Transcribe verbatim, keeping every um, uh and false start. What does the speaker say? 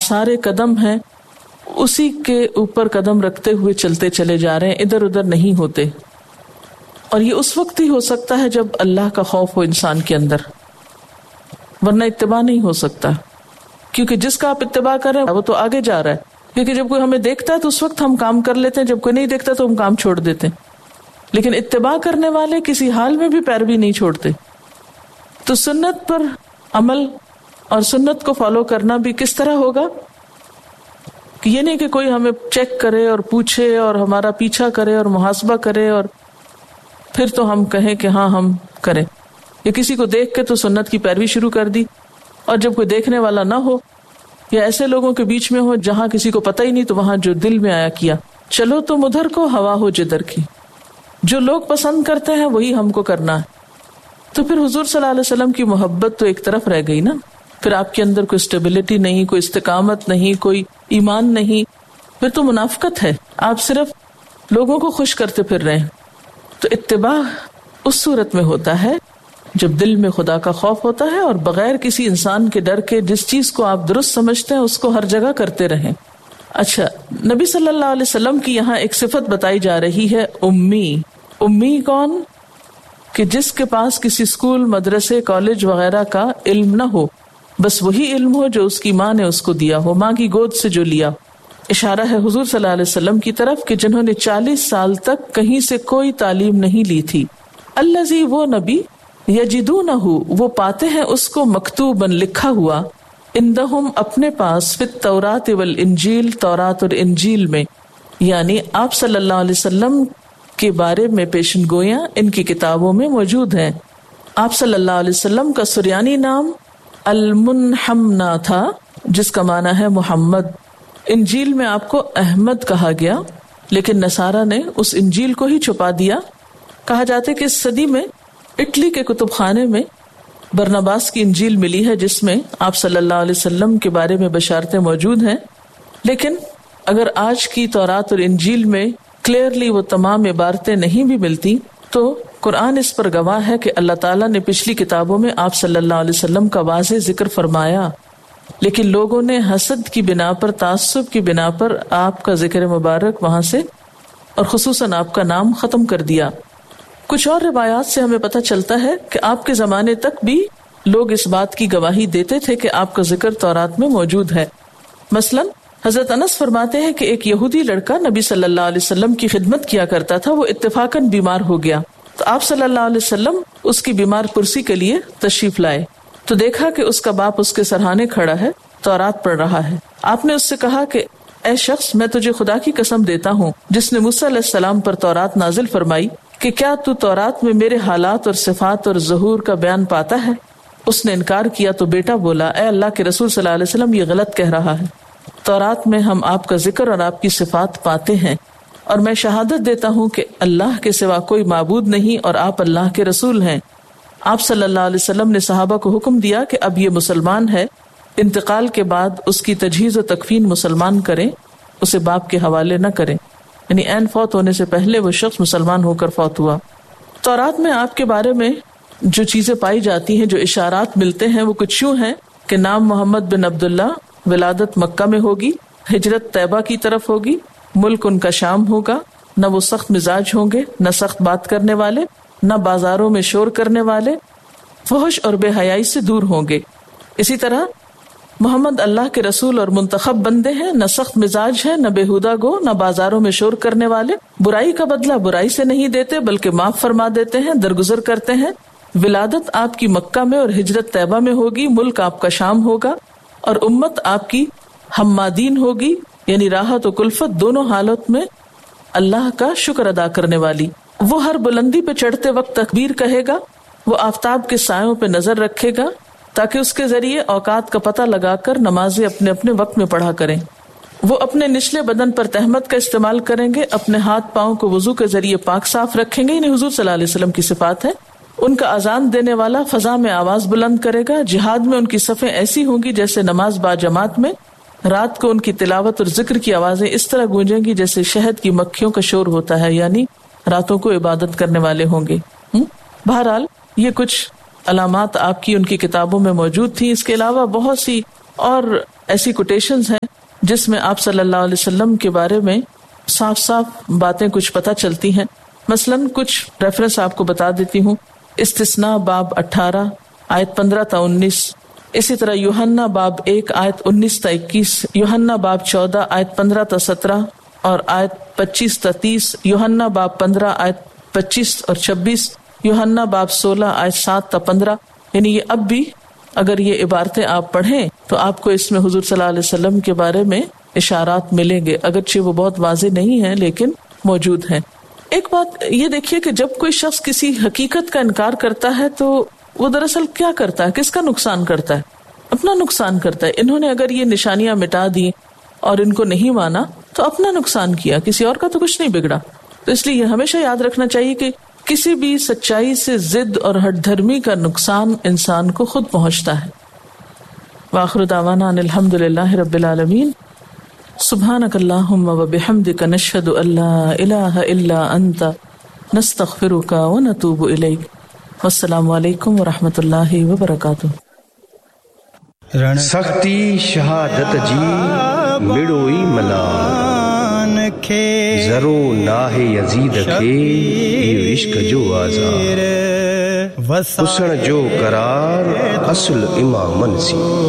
آثار قدم ہیں اسی کے اوپر قدم رکھتے ہوئے چلتے چلے جا رہے ہیں، ادھر ادھر نہیں ہوتے. اور یہ اس وقت ہی ہو سکتا ہے جب اللہ کا خوف ہو انسان کے اندر، ورنہ اتباع نہیں ہو سکتا. کیونکہ جس کا آپ اتباع کر رہے ہیں وہ تو آگے جا رہا ہے. کیونکہ جب کوئی ہمیں دیکھتا ہے تو اس وقت ہم کام کر لیتے ہیں، جب کوئی نہیں دیکھتا تو ہم کام چھوڑ دیتے ہیں. لیکن اتباع کرنے والے کسی حال میں بھی پیروی نہیں چھوڑتے. تو سنت پر عمل اور سنت کو فالو کرنا بھی کس طرح ہوگا کہ یہ نہیں کہ کوئی ہمیں چیک کرے اور پوچھے اور ہمارا پیچھا کرے اور محاسبہ کرے اور پھر تو ہم کہیں کہ ہاں ہم کریں، یا کسی کو دیکھ کے تو سنت کی پیروی شروع کر دی، اور جب کوئی دیکھنے والا نہ ہو یا ایسے لوگوں کے بیچ میں ہو جہاں کسی کو پتہ ہی نہیں تو وہاں جو دل میں آیا کیا. چلو تم ادھر کو ہوا ہو جدھر کی، جو لوگ پسند کرتے ہیں وہی ہم کو کرنا ہے. تو پھر حضور صلی اللہ علیہ وسلم کی محبت تو ایک طرف رہ گئی نا. پھر آپ کے اندر کوئی اسٹیبلٹی نہیں، کوئی استقامت نہیں، کوئی ایمان نہیں، پھر تو منافقت ہے. آپ صرف لوگوں کو خوش کرتے پھر رہے ہیں. تو اتباع اس صورت میں ہوتا ہے جب دل میں خدا کا خوف ہوتا ہے اور بغیر کسی انسان کے ڈر کے جس چیز کو آپ درست سمجھتے ہیں اس کو ہر جگہ کرتے رہیں. اچھا، نبی صلی اللہ علیہ وسلم کی یہاں ایک صفت بتائی جا رہی ہے، امی. امی کون؟ کہ جس کے پاس کسی اسکول، مدرسے، کالج وغیرہ کا علم نہ ہو، بس وہی علم ہو جو اس کی ماں نے اس کو دیا ہو، ماں کی گود سے جو لیا. اشارہ ہے حضور صلی اللہ علیہ وسلم کی طرف کہ جنہوں نے چالیس سال تک کہیں سے کوئی تعلیم نہیں لی تھی. الذی، وہ نبی، یجدونہ، وہ پاتے ہیں اس کو مکتوباً لکھا ہوا، عندہم اپنے پاس، فی التوراۃ والانجیل، تورات اور انجیل میں، یعنی آپ صلی اللہ علیہ وسلم کے بارے میں پیشن گویاں ان کی کتابوں میں موجود ہیں. آپ صلی اللہ علیہ وسلم کا سریانی نام المنحمنا تھا جس کا معنی ہے محمد. انجیل میں آپ کو احمد کہا گیا، لیکن نصارہ نے اس انجیل کو ہی چھپا دیا. کہا جاتا ہے کہ اس صدی میں اٹلی کے کتب خانے میں برناباس کی انجیل ملی ہے جس میں آپ صلی اللہ علیہ وسلم کے بارے میں بشارتیں موجود ہیں. لیکن اگر آج کی تورات اور انجیل میں کلیئرلی وہ تمام عبارتیں نہیں بھی ملتی تو قرآن اس پر گواہ ہے کہ اللہ تعالیٰ نے پچھلی کتابوں میں آپ صلی اللہ علیہ وسلم کا واضح ذکر فرمایا، لیکن لوگوں نے حسد کی بنا پر، تعصب کی بنا پر آپ کا ذکر مبارک وہاں سے اور خصوصاً آپ کا نام ختم کر دیا. کچھ اور روایات سے ہمیں پتہ چلتا ہے کہ آپ کے زمانے تک بھی لوگ اس بات کی گواہی دیتے تھے کہ آپ کا ذکر تورات میں موجود ہے. مثلاً حضرت انس فرماتے ہیں کہ ایک یہودی لڑکا نبی صلی اللہ علیہ وسلم کی خدمت کیا کرتا تھا، وہ اتفاقاً بیمار ہو گیا تو آپ صلی اللہ علیہ وسلم اس کی بیمار پرسی کے لیے تشریف لائے تو دیکھا کہ اس کا باپ اس کے سرہانے کھڑا ہے، تورات پڑھ رہا ہے. آپ نے اس سے کہا کہ اے شخص، میں تجھے خدا کی قسم دیتا ہوں جس نے موسیٰ علیہ السلام پر تورات نازل فرمائی، کہ کیا تو تورات میں میرے حالات اور صفات اور ظہور کا بیان پاتا ہے؟ اس نے انکار کیا تو بیٹا بولا، اے اللہ کے رسول صلی اللہ علیہ وسلم، یہ غلط کہہ رہا ہے. تورات میں ہم آپ کا ذکر اور آپ کی صفات پاتے ہیں، اور میں شہادت دیتا ہوں کہ اللہ کے سوا کوئی معبود نہیں اور آپ اللہ کے رسول ہیں. آپ صلی اللہ علیہ وسلم نے صحابہ کو حکم دیا کہ اب یہ مسلمان ہے، انتقال کے بعد اس کی تجہیز و تکفین مسلمان کریں، اسے باپ کے حوالے نہ کریں. یعنی عین فوت ہونے سے پہلے وہ شخص مسلمان ہو کر فوت ہوا. تورات میں آپ کے بارے میں جو چیزیں پائی جاتی ہیں، جو اشارات ملتے ہیں، وہ کچھ یوں ہیں کہ نام محمد بن عبداللہ، ولادت مکہ میں ہوگی، ہجرت طیبہ کی طرف ہوگی، ملک ان کا شام ہوگا، نہ وہ سخت مزاج ہوں گے، نہ سخت بات کرنے والے، نہ بازاروں میں شور کرنے والے، فحش اور بے حیائی سے دور ہوں گے. اسی طرح محمد اللہ کے رسول اور منتخب بندے ہیں، نہ سخت مزاج ہیں، نہ بےہودہ گو، نہ بازاروں میں شور کرنے والے، برائی کا بدلہ برائی سے نہیں دیتے بلکہ معاف فرما دیتے ہیں، درگزر کرتے ہیں. ولادت آپ کی مکہ میں اور ہجرت طیبہ میں ہوگی، ملک آپ کا شام ہوگا، اور امت آپ کی حمادین ہوگی، یعنی راحت و کلفت دونوں حالت میں اللہ کا شکر ادا کرنے والی. وہ ہر بلندی پہ چڑھتے وقت تکبیر کہے گا، وہ آفتاب کے سایوں پہ نظر رکھے گا تاکہ اس کے ذریعے اوقات کا پتہ لگا کر نمازیں اپنے اپنے وقت میں پڑھا کریں. وہ اپنے نچلے بدن پر تہمت کا استعمال کریں گے، اپنے ہاتھ پاؤں کو وضو کے ذریعے پاک صاف رکھیں گے. یعنی حضور صلی اللہ علیہ وسلم کی صفات ہے. ان کا اذان دینے والا فضا میں آواز بلند کرے گا. جہاد میں ان کی صفیں ایسی ہوں گی جیسے نماز با جماعت میں. رات کو ان کی تلاوت اور ذکر کی آوازیں اس طرح گونجیں گی جیسے شہد کی مکھیوں کا شور ہوتا ہے، یعنی راتوں کو عبادت کرنے والے ہوں گے. بہرحال یہ کچھ علامات آپ کی ان کی کتابوں میں موجود تھی. اس کے علاوہ بہت سی اور ایسی کوٹیشنز ہیں جس میں آپ صلی اللہ علیہ وسلم کے بارے میں صاف صاف باتیں کچھ پتہ چلتی ہیں. مثلاً کچھ ریفرنس آپ کو بتا دیتی ہوں. استثناء باب اٹھارہ آیت پندرہ تا انیس، اسی طرح یوحنا باب ایک آیت انیس تا اکیس، یوحنا باب چودہ آیت پندرہ تا سترہ اور آیت پچیس تا تیس، یوحنا باب پندرہ آیت پچیس اور چھبیس، یوحنا باب سولہ آیت سات تا پندرہ. یعنی یہ اب بھی اگر یہ عبارتیں آپ پڑھیں تو آپ کو اس میں حضور صلی اللہ علیہ وسلم کے بارے میں اشارات ملیں گے، اگرچہ وہ بہت واضح نہیں ہیں لیکن موجود ہیں. ایک بات یہ دیکھیے کہ جب کوئی شخص کسی حقیقت کا انکار کرتا ہے تو وہ دراصل کیا کرتا ہے، کس کا نقصان کرتا ہے؟ اپنا نقصان کرتا ہے. انہوں نے اگر یہ نشانیاں مٹا دی اور ان کو نہیں مانا تو اپنا نقصان کیا، کسی اور کا تو کچھ نہیں بگڑا. تو اس لیے یہ ہمیشہ یاد رکھنا چاہیے کہ کسی بھی سچائی سے ضد اور ہٹ دھرمی کا نقصان انسان کو خود پہنچتا ہے. وآخر دعوانا ان الحمد للہ رب العالمین. سبحانک اللہم و بحمدک نشہد ان لا الہ الا انت نستغفرک و نتوب الیک. والسلام علیکم و رحمۃ اللہ وبرکاتہ. سختی شہادت جی مڑوئی ملان زرو ناہ یزید کے یہ عشق جو آزار حسن جو قرار اصل امامن سی.